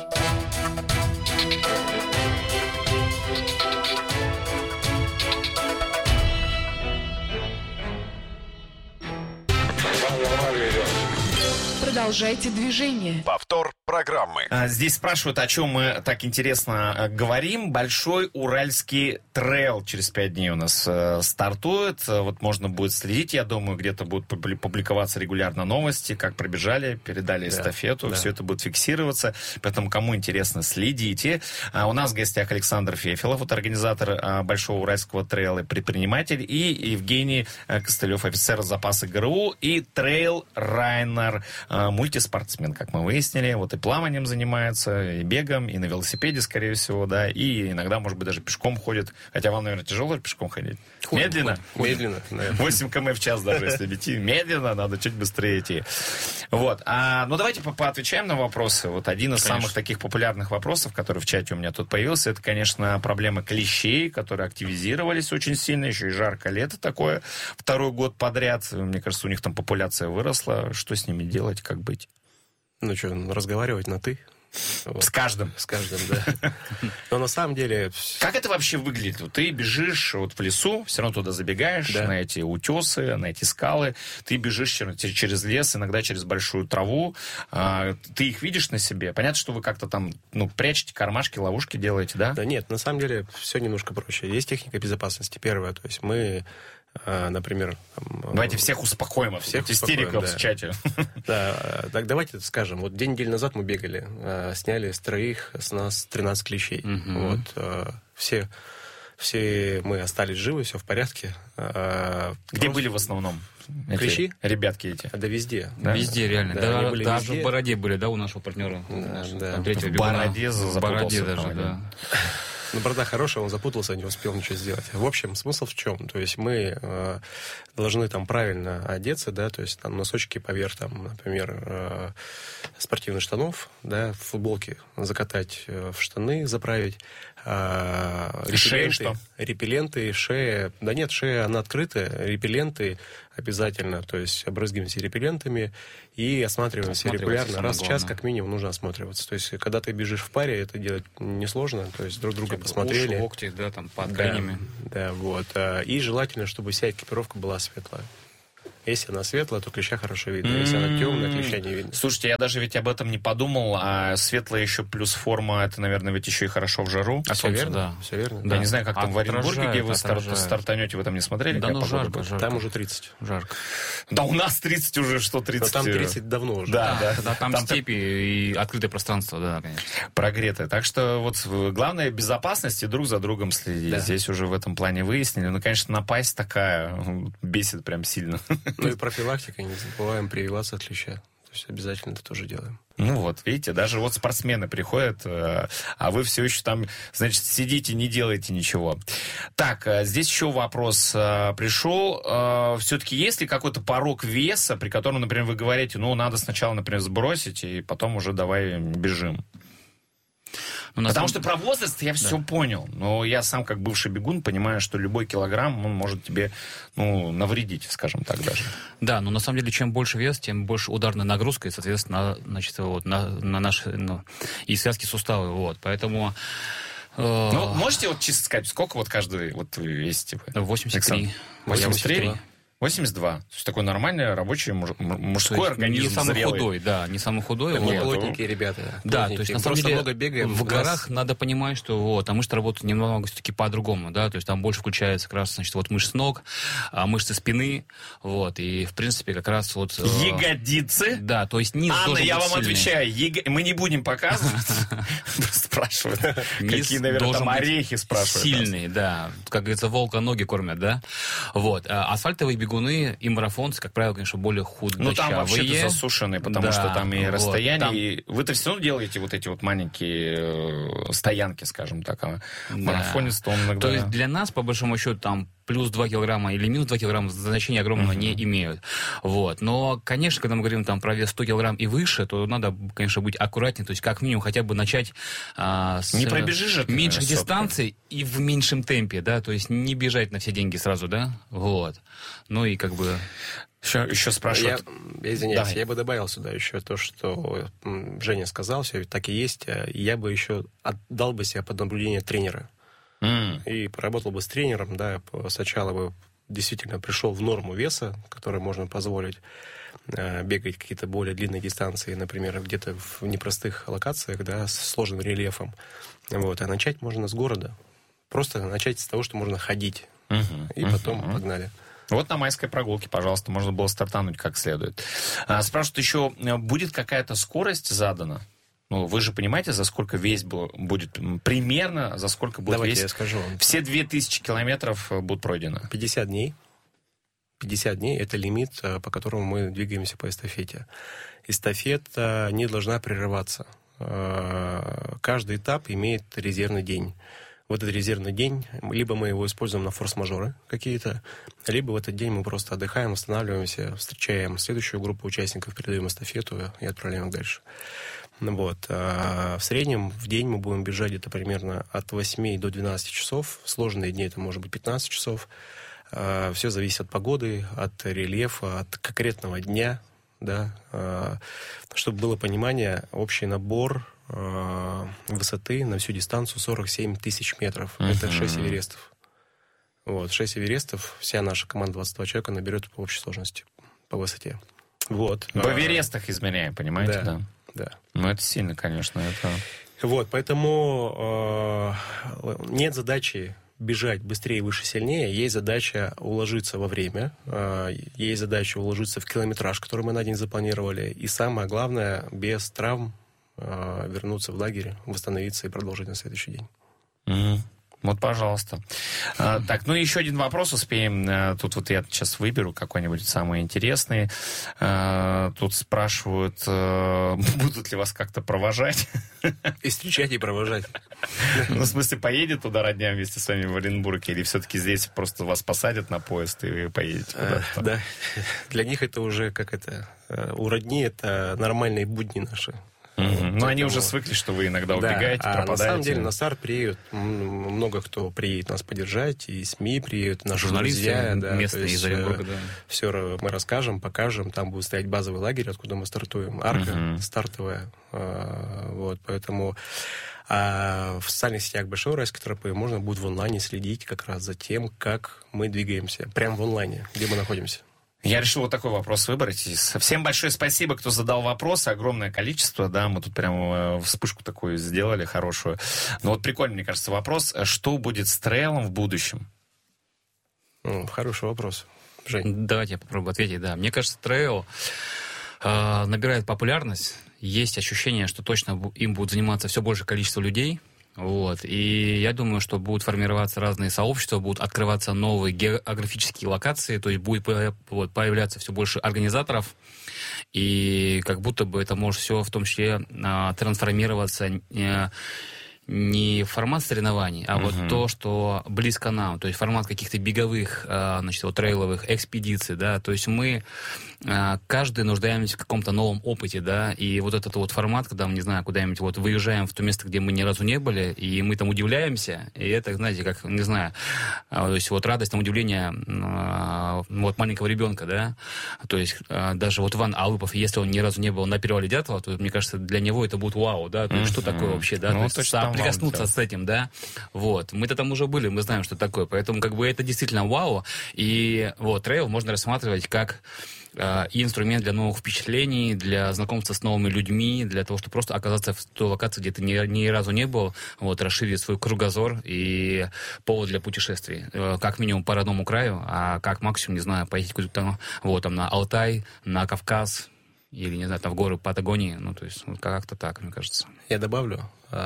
Продолжайте движение.
Повтор программы.
Здесь спрашивают, о чем мы так интересно говорим. Большой Уральский трейл через пять дней у нас э, стартует. Вот можно будет следить, я думаю, где-то будут публиковаться регулярно новости, как пробежали, передали да, эстафету. Да. Все это будет фиксироваться. Поэтому, кому интересно, следите. А у нас в гостях Александр Фефелов, вот организатор а, Большого Уральского трейла, предприниматель, и Евгений а, Костылев, офицер запаса ГРУ и трейл-райнер, а, мультиспортсмен, как мы выяснили. Вот и плаванием занимается, и бегом, и на велосипеде, скорее всего, да, и иногда, может быть, даже пешком ходит. Хотя вам, наверное, тяжело пешком ходить.
Ходим,
медленно?
Ходим. Медленно, наверное.
восемь километров в час даже, если идти. Медленно, надо чуть быстрее идти. Вот. А, ну, давайте по поотвечаем на вопросы. Вот один из конечно. самых таких популярных вопросов, который в чате у меня тут появился, это, конечно, проблема клещей, которые активизировались очень сильно. Еще и жаркое лето такое. Второй год подряд. Мне кажется, у них там популяция выросла. Что с ними делать, как быть?
Ну что, разговаривать на «ты». Вот.
С каждым.
С каждым, да. Но на самом деле...
Как это вообще выглядит? Ты бежишь вот в лесу, все равно туда забегаешь, да. на эти утесы, на эти скалы. Ты бежишь через лес, иногда через большую траву. Ты их видишь на себе? Понятно, что вы как-то там ну, прячете кармашки, ловушки делаете, да?
Да нет, на самом деле все немножко проще. Есть техника безопасности первая. То есть мы... Например...
Давайте всех успокоим, всех истериков да. в чате.
Да, так давайте скажем. Вот день неделю назад мы бегали, сняли с троих, с нас тринадцать клещей. Угу. Вот, все, все мы остались живы, все в порядке.
Где Просто... были в основном?
Клещи?
Ребятки эти.
Да везде.
Да? Везде, реально. Да, да,
были
даже
везде.
В Бороде были, да, у нашего партнера?
Да,
нашего,
да.
В Бороде
В Бороде даже, да.
Ну, борода хорошая, он запутался, не успел ничего сделать. В общем, смысл в чем? То есть мы э, должны там правильно одеться, да, то есть там носочки поверх, там, например, э, спортивных штанов, да, футболки закатать э, в штаны, заправить. Э,
репелленты, что?
Репелленты, шея. Да нет, шея, она открытая. Репелленты обязательно, то есть обрызгиваемся репеллентами и осматриваемся регулярно. Раз в час как минимум нужно осматриваться. То есть, когда ты бежишь в паре, это делать несложно. То есть, друг друга посмотрели.
Уши, локти, да, там, под коленями.
Да, да, вот. И желательно, чтобы вся экипировка была светлая. Если она светлая, то клеща хорошо видно. Mm-hmm. Если она темная, клеща не видно.
Слушайте, я даже ведь об этом не подумал. А светлая еще плюс форма, это, наверное, ведь еще и хорошо в жару.
А все верно, да. Все верно.
Да. Я не знаю, как там в Оренбурге, где вы старт, стартанете, вы там не смотрели?
Да, ну жарко, жарко.
Там уже тридцать.
Жарко.
Да у нас тридцать уже, что тридцать?
Но там тридцать давно уже.
Да, да.
да. Там, там степи и открытое пространство, да, конечно.
Прогретое. Так что вот главное безопасность и друг за другом следить. Да. Здесь уже в этом плане выяснили. Ну, конечно, напасть такая бесит прям сильно.
Ну и профилактика. Не забываем прививаться от клеща. есть обязательно это тоже делаем.
Ну вот, видите, даже вот спортсмены приходят, а вы все еще там, значит, сидите, не делаете ничего. Так, здесь еще вопрос пришел. Все-таки есть ли какой-то порог веса, при котором, например, вы говорите, ну, надо сначала, например, сбросить, и потом уже давай бежим? Ну, Потому самом... что про возраст я все да. понял. Но я сам, как бывший бегун, понимаю, что любой килограмм, он может тебе, ну, навредить, скажем так даже.
Да, но на самом деле, чем больше вес, тем больше ударная нагрузка, и, соответственно, значит, вот, на, на наши, ну, и связки суставы. Вот. Поэтому... Э...
Ну, можете вот чисто сказать, сколько вот каждый вот вы весите?
восемьдесят три.
восемьдесят три? восемьдесят два. То есть такой нормальный рабочий муж, мужской организм.
Не самый
зрелый.
худой, да, не самый худой.
Вот. Плотненькие ребята.
Да,
плотненькие.
то есть на самом
Просто
деле
много бегаем.
в горах надо понимать, что вот, а мышцы работают немного все-таки по-другому, да, то есть там больше включается как раз, значит, вот мышцы ног, мышцы спины, вот, и в принципе как раз вот...
Ягодицы?
Да, то есть низ
Анна,
должен
я
быть
вам
сильный.
отвечаю, Яго... мы не будем показывать. Спрашивают. Какие, наверное, там орехи спрашивают.
Сильный, да. Как говорится, волка ноги кормят, да. Вот. Асфальтовые бегуны и марафонцы, как правило, конечно, более худощавые.
Ну, там вообще-то засушенные, потому
да,
что там и
вот,
расстояние.
там...
И вы-то все равно делаете вот эти вот маленькие стоянки, скажем так. А
да.
марафонец, то он иногда...
То есть для нас, по большому счету, там плюс два килограмма или минус два килограмма значения огромного uh-huh. не имеют. Вот. Но, конечно, когда мы говорим там про вес сто килограмм и выше, то надо, конечно, быть аккуратнее, то есть как минимум хотя бы начать а, с
не пробежишь же
меньших
сотку.
дистанций и в меньшем темпе, да, то есть не бежать на все деньги сразу, да, вот. Ну и как бы...
Еще, еще спрашивают.
Я, извиняюсь,
да.
я бы добавил сюда еще то, что Женя сказал, все так и есть. Я бы еще отдал бы себя под наблюдение тренера. Mm. И поработал бы с тренером, да, сначала бы действительно пришел в норму веса, который можно позволить э, бегать какие-то более длинные дистанции, например, где-то в непростых локациях, да, с сложным рельефом. Вот. А начать можно с города. Просто начать с того, что можно ходить. Uh-huh. И потом uh-huh. погнали.
Вот на майской прогулке, пожалуйста, можно было стартануть как следует. А, спрашивают еще, будет какая-то скорость задана? Ну, вы же понимаете, за сколько весь будет примерно, за сколько будет
Давайте
весь?
я скажу.
Все две тысячи километров будут пройдены.
пятьдесят дней. пятьдесят дней – это лимит, по которому мы двигаемся по эстафете. Эстафета не должна прерываться. Каждый этап имеет резервный день. В этот резервный день либо мы его используем на форс-мажоры какие-то, либо в этот день мы просто отдыхаем, восстанавливаемся, встречаем следующую группу участников, передаем эстафету и отправляем их дальше. Вот. А в среднем в день мы будем бежать где-то примерно от восьми до двенадцати часов. Сложные дни это может быть пятнадцать часов. А все зависит от погоды, от рельефа, от конкретного дня. Да. А чтобы было понимание, общий набор высоты на всю дистанцию сорок семь тысяч метров. Uh-huh. Это шесть эверестов. Вот, шесть эверестов, вся наша команда двадцать два человека наберет по общей сложности, по высоте. Вот.
В эверестах измеряем, понимаете, да?
Да.
Ну, это сильно, конечно. Это...
Вот, поэтому э, нет задачи бежать быстрее, выше, сильнее. Есть задача уложиться во время. Э, есть задача уложиться в километраж, который мы на день запланировали. И самое главное, без травм вернуться в лагерь, восстановиться и продолжить на следующий день.
Mm-hmm. Вот, пожалуйста. А, так, ну еще один вопрос успеем. Тут вот я сейчас выберу какой-нибудь самый интересный. А, тут спрашивают, будут ли вас как-то провожать?
И встречать, и провожать.
Ну, в смысле, поедет туда родня вместе с вами в Оренбург, или все-таки здесь просто вас посадят на поезд, и вы поедете куда-то?
Да. Для них это уже как это... У родни это нормальные будни наши.
Mm-hmm. Ну, они уже свыкли, что вы иногда убегаете,
да,
пропадаете.
А на самом деле на старт приедут много кто приедет нас поддержать, и СМИ приедут, наши
журналисты,
друзья. Да,
местные из Оренбурга, да.
Все мы расскажем, покажем. Там будет стоять базовый лагерь, откуда мы стартуем. Арка
mm-hmm.
стартовая. Вот, поэтому... А в социальных сетях Большой Уральской тропы можно будет в онлайне следить как раз за тем, как мы двигаемся. Прямо в онлайне, где мы находимся.
Я решил вот такой вопрос выбрать. Всем большое спасибо, кто задал вопросы. Огромное количество, да, мы тут прямо вспышку такую сделали хорошую. Но вот прикольный, мне кажется, вопрос. Что будет с трейлом в будущем?
Ну, хороший вопрос. Жень.
Давайте я попробую ответить, да. Мне кажется, трейл э, набирает популярность. Есть ощущение, что точно им будет заниматься все большее количество людей. Вот. И я думаю, что будут формироваться разные сообщества, будут открываться новые географические локации, то есть будет вот, появляться все больше организаторов. и как будто бы это может все в том числе а, трансформироваться а, не формат соревнований, а uh-huh. вот то, что близко нам, то есть формат каких-то беговых, значит, вот, трейловых экспедиций, да, то есть мы каждый нуждаемся в каком-то новом опыте, да, и вот этот вот формат, когда мы, не знаю, куда-нибудь вот выезжаем в то место, где мы ни разу не были, и мы там удивляемся, и это, знаете, как, не знаю, то есть вот радость, там, удивление вот маленького ребенка, да, то есть даже вот Иван Алыпов, если он ни разу не был на перевале Дятлова, то, мне кажется, для него это будет вау, да, то есть uh-huh. что такое вообще, да, ну, то есть прикоснуться вам, да. с этим, да, вот, мы-то там уже были, мы знаем, что такое, поэтому как бы это действительно вау, и вот, трейл можно рассматривать как э, и инструмент для новых впечатлений, для знакомства с новыми людьми, для того, чтобы просто оказаться в той локации, где ты ни, ни разу не был, вот, расширить свой кругозор и повод для путешествий, э, как минимум по родному краю, а как максимум, не знаю, поехать куда-то там, вот, там, на Алтай, на Кавказ, или, не знаю, там в горы Патагонии, ну, то есть, вот как-то так, мне кажется.
Я добавлю,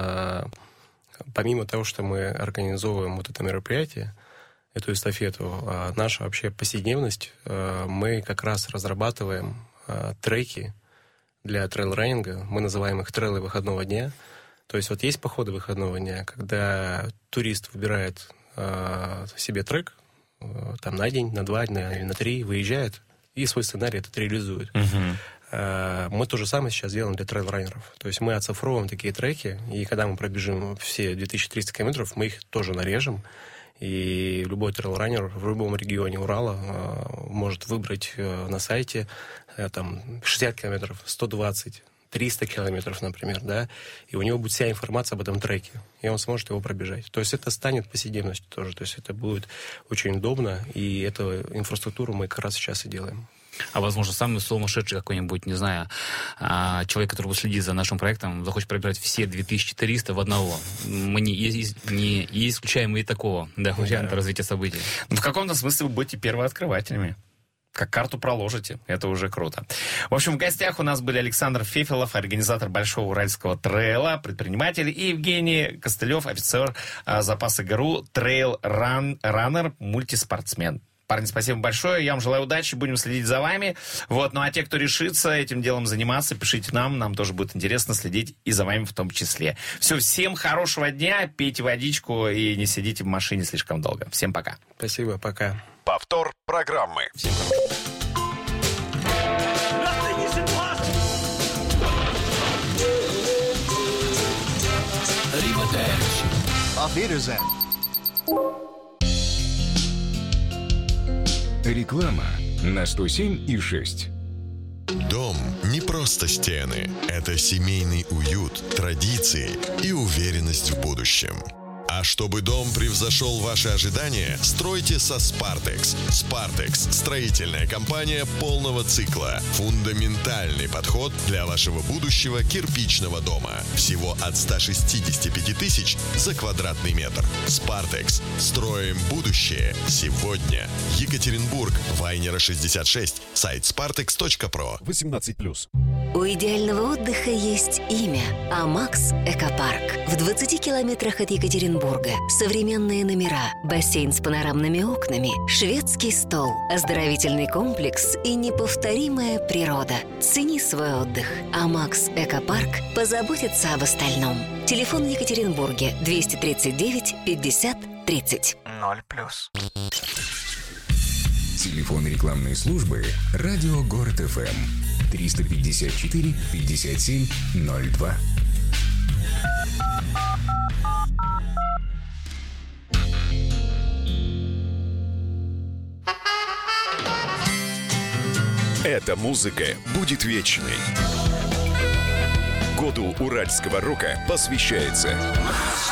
помимо того, что мы организовываем вот это мероприятие, эту эстафету, наша вообще повседневность, мы как раз разрабатываем треки для трейл-раннинга, мы называем их трейлы выходного дня. То есть вот есть походы выходного дня, когда турист выбирает себе трек, там на день, на два дня или на три, выезжает и свой сценарий этот реализует. Uh-huh. Мы то же самое сейчас делаем для трейл-раннеров. То есть мы оцифровываем такие треки, и когда мы пробежим все две тысячи триста километров, мы их тоже нарежем. И любой трейл-раннер в любом регионе Урала может выбрать на сайте там, шестьдесят километров, сто двадцать, триста километров, например, да, и у него будет вся информация об этом треке, и он сможет его пробежать. То есть это станет повседневностью тоже, то есть это будет очень удобно, и эту инфраструктуру мы как раз сейчас и делаем.
А, возможно, самый сумасшедший какой-нибудь, не знаю, человек, который будет следить за нашим проектом, захочет пробирать все две тысячи триста в одного. Мы не, не, не исключаем и такого, да, варианта развития событий.
Ну, в каком-то смысле вы будете первооткрывателями. Как карту проложите. Это уже круто. В общем, в гостях у нас были Александр Фефелов, организатор Большого Уральского трейла, предприниматель, и Евгений Костылев, офицер а, запаса ГРУ, трейл-раннер, мультиспортсмен. Парни, спасибо большое. Я вам желаю удачи. Будем следить за вами. Вот. Ну, а те, кто решится этим делом заниматься, пишите нам. Нам тоже будет интересно следить и за вами в том числе. Все, всем хорошего дня. Пейте водичку и не сидите в машине слишком долго. Всем пока.
Спасибо, пока.
Повтор программы.
Всем хорошего.
Auf Wiedersehen.
Реклама на сто семь и шесть.
Дом не просто стены. Это семейный уют, традиции и уверенность в будущем. А чтобы дом превзошел ваши ожидания, стройте со Spartex. Spartex – строительная компания полного цикла. Фундаментальный подход для вашего будущего кирпичного дома. Всего от ста шестидесяти пяти тысяч за квадратный метр. Spartex. Строим будущее сегодня. Екатеринбург. Вайнера шестьдесят шесть. Сайт спартекс точка про.
восемнадцать плюс.
У идеального отдыха есть имя – Амакс Экопарк. В двадцати километрах от Екатеринбурга современные номера, бассейн с панорамными окнами, шведский стол, оздоровительный комплекс и неповторимая природа. Цени свой отдых. Амакс Экопарк позаботится об остальном. Телефон в Екатеринбурге двести тридцать девять пятьдесят тридцать.
ноль плюс.
Телефон рекламной службы «Радио Город эф эм» триста пятьдесят четыре пятьдесят семь ноль два.
Эта музыка будет вечной. Году уральского рока посвящается